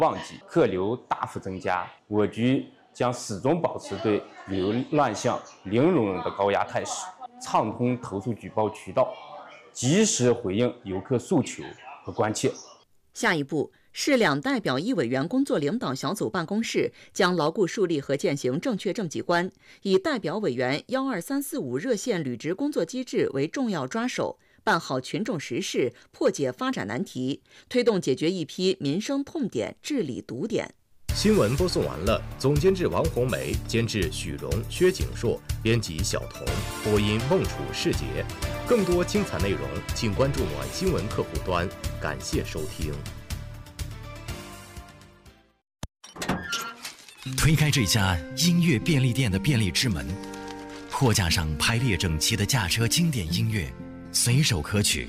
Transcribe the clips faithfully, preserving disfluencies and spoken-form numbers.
旺季，客流大幅增加，我局将始终保持对流乱项零容忍的高压态势，畅通投诉举报渠道，及时回应游客诉求和关切。 下一步，市两代表一委员工作领导小组办公室将牢固树立和践行正确政绩观，以代表委员幺二三四五热线履职工作机制为重要抓手，办好群众实事，破解发展难题，推动解决一批民生痛点，治理堵点。 新闻播送完了，总监制王红梅，监制许荣、薛景硕，编辑小童，播音孟楚、世杰。更多精彩内容，请关注暖新闻客户端。感谢收听。 推开这家音乐便利店的便利之门，货架上排列整齐的驾车经典音乐，随手可取。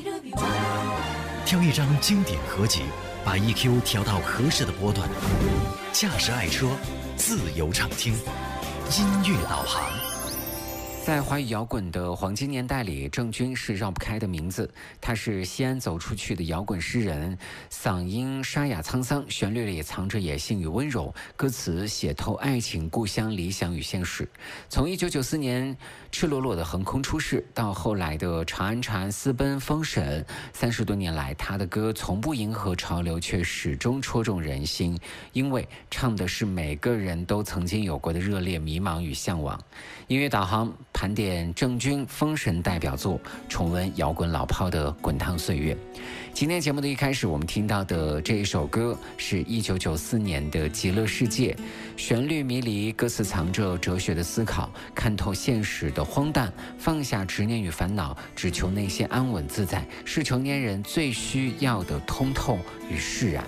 挑一张经典合集，把 E Q 调到合适的波段，驾驶爱车，自由畅听，音乐导航。 在华语摇滚的黄金年代里，郑钧是绕不开的名字。他是西安走出去的摇滚诗人，嗓音沙哑沧桑，旋律里藏着野性与温柔，歌词写透爱情、故乡、理想与现实。从一九九四年赤裸裸的横空出世，到后来的长安长安私奔封神，三十多年来，他的歌从不迎合潮流，却始终戳中人心，因为唱的是每个人都曾经有过的热烈迷茫与向往。音乐导航盘点郑钧封神代表作，重温摇滚老炮的滚烫岁月。今天节目的一开始，我们听到的这一首歌是一九九四年的《极乐世界》，旋律迷离，歌词藏着哲学的思考，看透现实的荒诞，放下执念与烦恼，只求内心安稳自在，是成年人最需要的通透与释然。